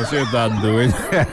você tá doido.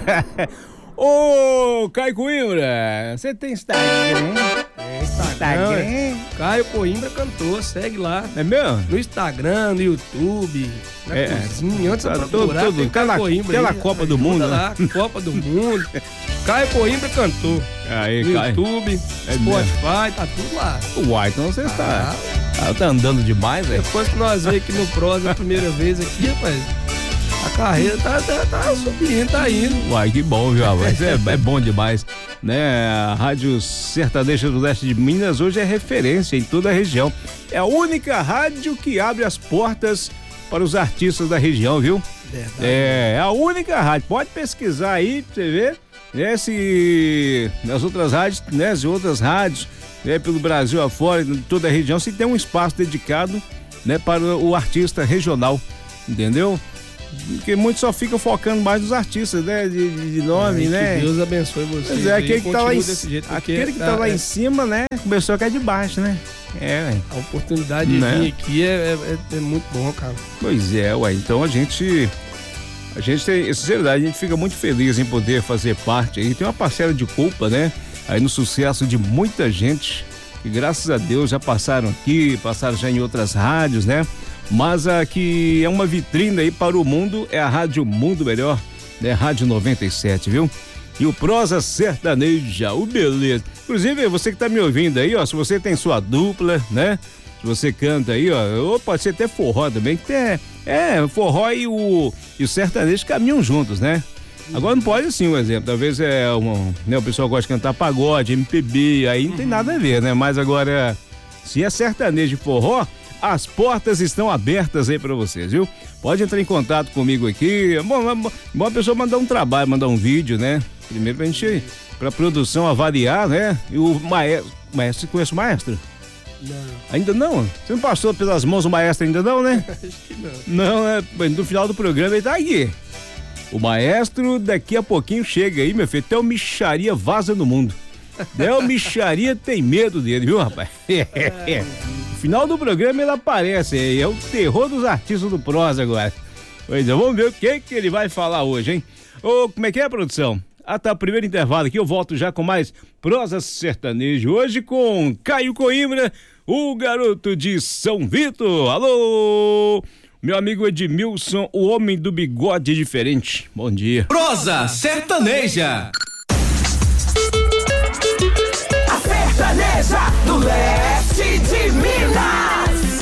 Ô, Caio Coimbra, você tem Instagram? Instagram. Caio Coimbra cantor, segue lá. É mesmo? No Instagram, no YouTube, na cozinha, onde você procurar. Tá na Copa do Mundo. Lá, Copa do Mundo. Caio Coimbra cantor. Aí, no Caio. YouTube, Spotify, tá tudo lá. Uai, então você tá andando demais, velho. Depois que nós veio aqui no Prosa a primeira vez aqui, rapaz, a carreira tá subindo, tá indo. Uai, que bom, viu, rapaz? É bom demais, né? A Rádio Sertaneja do Leste de Minas hoje é referência em toda a região. É a única rádio que abre as portas para os artistas da região, viu? Verdade. É a única rádio. Pode pesquisar aí pra você ver, né? Se nas outras rádios, né? As outras rádios, né? Pelo Brasil afora, em toda a região, se tem um espaço dedicado, né? Para o artista regional, entendeu? Porque muitos só ficam focando mais nos artistas, né? De nome, né? Que Deus abençoe vocês. Pois é, aquele que tá lá em cima. cima, né? Começou a cair de baixo, né? A oportunidade de vir aqui é muito bom, cara. Pois é, ué. Então a gente tem, sinceridade, a gente fica muito feliz em poder fazer parte aí. Tem uma parcela de culpa, né? Aí no sucesso de muita gente que, graças a Deus, já passaram aqui, passaram já em outras rádios, né? Mas a que é uma vitrine aí para o mundo é a Rádio Mundo Melhor, né? Rádio 97, viu? E o Prosa Sertaneja, o beleza. Inclusive, você que tá me ouvindo aí, ó, se você tem sua dupla, né? Se você canta aí, ó, ou pode ser até forró também, que tem, forró e o sertanejo caminham juntos, né? Agora não pode assim, um exemplo, talvez né, o pessoal gosta de cantar pagode, MPB, aí não tem nada a ver, né? Mas agora, se é sertanejo e forró, as portas estão abertas aí pra vocês, viu? Pode entrar em contato comigo aqui. Bom a pessoa mandar um trabalho, mandar um vídeo, né? Primeiro pra produção avaliar, né? E o maestro, você conhece o maestro? Não. Ainda não? Você não passou pelas mãos do maestro ainda não, né? Acho que não. Não, né? No final do programa ele tá aqui. O maestro daqui a pouquinho chega aí, meu filho. Até o Micharia vaza no mundo. Até o Micharia tem medo dele, viu, rapaz? No final do programa ele aparece, é o terror dos artistas do Prosa agora. Pois é, vamos ver o que ele vai falar hoje, hein? Ô, como é que é, produção? Tá o primeiro intervalo aqui, eu volto já com mais Prosa Sertanejo, hoje com Caio Coimbra, o garoto de São Vitor. Alô, meu amigo Edmilson, o homem do bigode diferente. Bom dia. Prosa Sertaneja. A Sertaneja do Leste de Minas.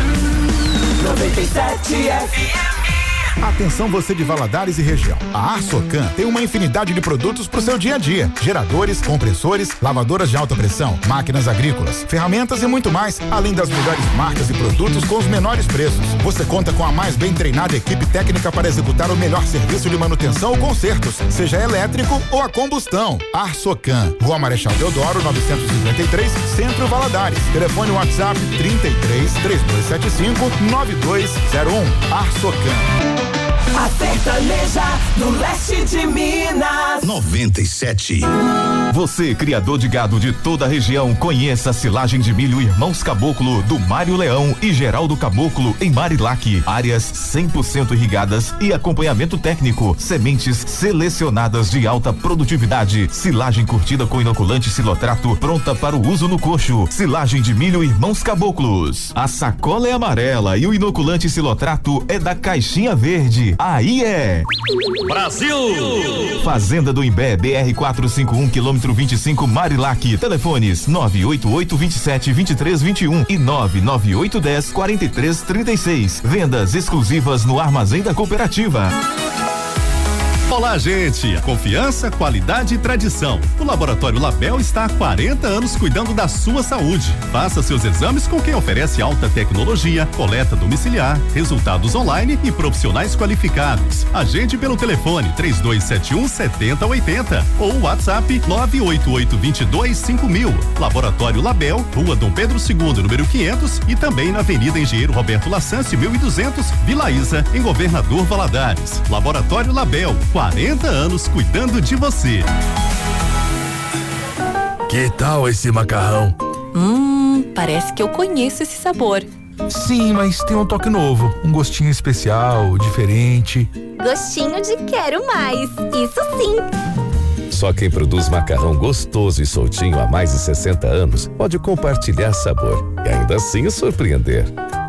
97 FM. Atenção você de Valadares e região. A Arsocan tem uma infinidade de produtos pro seu dia a dia. Geradores, compressores, lavadoras de alta pressão, máquinas agrícolas, ferramentas e muito mais, além das melhores marcas e produtos com os menores preços. Você conta com a mais bem treinada equipe técnica para executar o melhor serviço de manutenção ou consertos, seja elétrico ou a combustão. Arsocan, Rua Marechal Deodoro, 953, Centro Valadares. Telefone WhatsApp 33 3275 9201. Arsocan. A Sertaneja do Leste de Minas. 97. Você, criador de gado de toda a região, conheça a silagem de milho Irmãos Caboclo, do Mário Leão e Geraldo Caboclo, em Marilac. Áreas 100% irrigadas e acompanhamento técnico. Sementes selecionadas de alta produtividade. Silagem curtida com inoculante Silotrato, pronta para o uso no coxo. Silagem de milho Irmãos Caboclos. A sacola é amarela e o inoculante Silotrato é da caixinha verde. Aí é Brasil! Fazenda do Imbé, BR 451, quilômetro 25, Marilac. Telefones 988 27 23 21 e 998 10 43 36. Vendas exclusivas no Armazém da Cooperativa. Olá, gente! Confiança, qualidade e tradição. O Laboratório Label está há 40 anos cuidando da sua saúde. Faça seus exames com quem oferece alta tecnologia, coleta domiciliar, resultados online e profissionais qualificados. Agende pelo telefone 3271-7080 ou WhatsApp 988225000. Laboratório Label, Rua Dom Pedro II, número 500 e também na Avenida Engenheiro Roberto Lassance, 1200, Vila Isa, em Governador Valadares. Laboratório Label, 40 anos cuidando de você. Que tal esse macarrão? Parece que eu conheço esse sabor. Sim, mas tem um toque novo, um gostinho especial, diferente. Gostinho de quero mais, isso sim. Só quem produz macarrão gostoso e soltinho há mais de 60 anos pode compartilhar sabor e ainda assim surpreender.